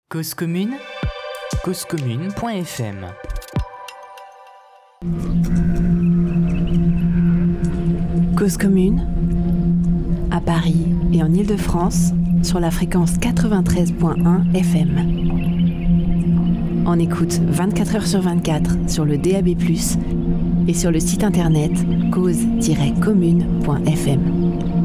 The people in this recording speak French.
Cause commune, causecommune.fm. Cause commune, à Paris et en Île-de-France, sur la fréquence 93.1 FM. On écoute 24 heures sur 24 sur le DAB+, et sur le site internet cause-commune.fm.